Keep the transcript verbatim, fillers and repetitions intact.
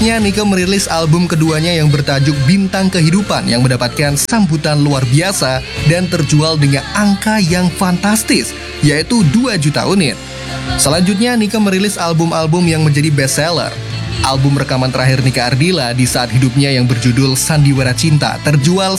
Nika merilis album keduanya yang bertajuk Bintang Kehidupan yang mendapatkan sambutan luar biasa dan terjual dengan angka yang fantastis, yaitu dua juta unit. Selanjutnya, Nika merilis album-album yang menjadi bestseller. Album rekaman terakhir Nika Ardila di saat hidupnya yang berjudul Sandiwara Cinta terjual